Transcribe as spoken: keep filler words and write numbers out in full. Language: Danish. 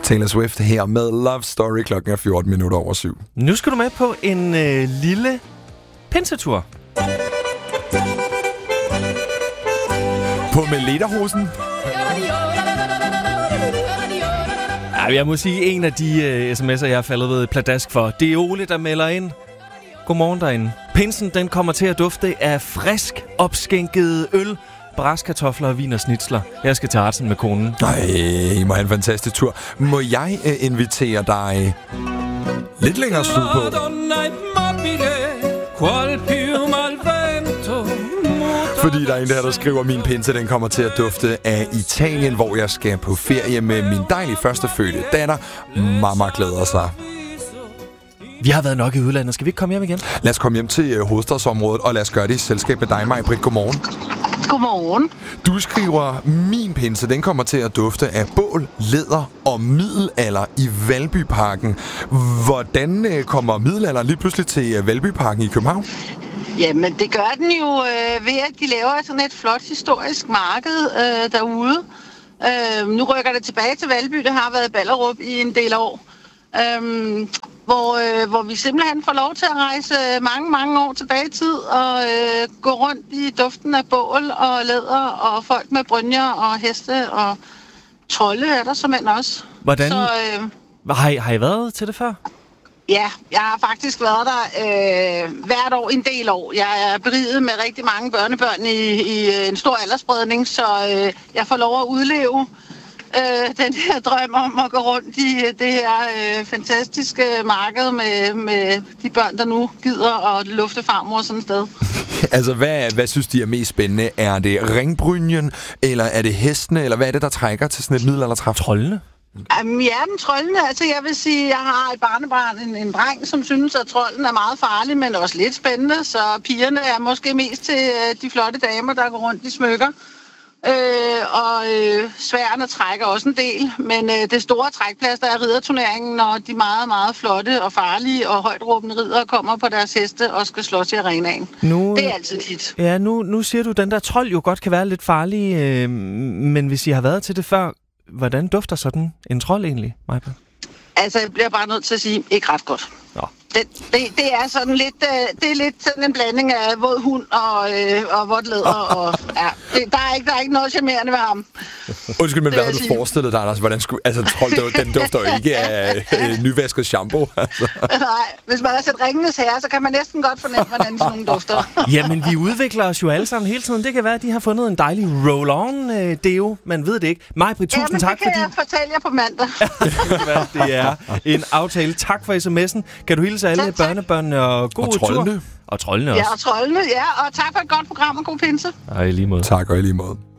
Taylor Swift her med Love Story. Klokken er fjorten minutter over syv. Nu skal du med på en øh, lille pinsetur. På med lederhosen. Ja, jeg må sige, en af de øh, sms'er, jeg har faldet ved pladask for, det er Ole, der melder ind. Godmorgen derinde. Pinsen, den kommer til at dufte af frisk opskænket øl, braskartofler og vin og snitsler. Jeg skal til Artsen med konen. Nej, I må have en fantastisk tur. Må jeg uh, invitere dig lidt længere sydpå? Fordi der er en der, der skriver, min pinse, den kommer til at dufte af Italien, hvor jeg skal på ferie med min dejlige førstefødte datter. Mamma glæder sig. Vi har været nok i udlandet. Skal vi ikke komme hjem igen? Lad os komme hjem til uh, hovedstadsområdet, og lad os gøre det i selskab med dig, Maj-Britt. Godmorgen. Godmorgen. Du skriver, min pinse, den kommer til at dufte af bål, læder og middelalder i Valbyparken. Hvordan uh, kommer middelalder lige pludselig til uh, Valbyparken i København? Jamen, det gør den jo øh, ved, at de laver sådan et flot historisk marked øh, derude. Øh, nu rykker det tilbage til Valby. Det har været i Ballerup i en del år. Øh, hvor, øh, hvor vi simpelthen får lov til at rejse mange, mange år tilbage i tid og øh, gå rundt i duften af bål og læder og folk med brynjer og heste og trolde er der såmænd også. Hvordan? Så, øh, har, I, har I været til det før? Ja, jeg har faktisk været der øh, hvert år en del år. Jeg er beriget med rigtig mange børnebørn i, i en stor aldersspredning, så øh, jeg får lov at udleve øh, den her drøm om at gå rundt i det her øh, fantastiske marked med, med de børn, der nu gider at lufte farmor sådan et sted. Altså, hvad, hvad synes de er mest spændende? Er det ringbrynjen, eller er det hestene, eller hvad er det, der trækker til sådan et middelaldertræf? Troldene? Um, ja, den troldene. Altså, jeg vil sige, jeg har et barnebarn, en, en dreng, som synes, at trolden er meget farlig, men også lidt spændende. Så pigerne er måske mest til uh, de flotte damer, der går rundt i smykker. Uh, og uh, sværene trækker også en del. Men uh, det store trækplads, der er ridderturneringen, når de meget, meget flotte og farlige og højtråbende riddere kommer på deres heste og skal slås i arenaen. Nu, det er altid tit. Ja, nu, nu siger du, at den der trold jo godt kan være lidt farlig. Øh, men hvis I har været til det før, hvordan dufter sådan en trold egentlig, Majbert? Altså, jeg bliver bare nødt til at sige, ikke ret godt. Nå. Det, det, det er sådan lidt, uh, det er lidt sådan en blanding af våd hund og, øh, og vådt læder. og, ja, det, der, er ikke, der er ikke noget charmerende ved ham. Undskyld, men hvad havde du forestillet dig, Anders? Hvordan skulle, altså, trold, den dufter jo ikke af øh, nyvasket shampoo. Altså. Nej, hvis man har set Ringenes Herre, så kan man næsten godt fornemme, hvordan sådan nogle dufter. Jamen, vi udvikler os jo alle sammen hele tiden. Det kan være, at de har fundet en dejlig roll-on-deo. Man ved det ikke. Maj-Britt, tusind ja, tak, fordi... fordi... jeg fortælle jer på mandag. Det er en aftale. Tak for sms'en. Kan du hilse alle børnebørnene og god og troldene. tur? Og troldene også. Ja, og troldene, ja. Og tak for et godt program og god pinse. Ej, i lige måde. Tak, og i lige måde.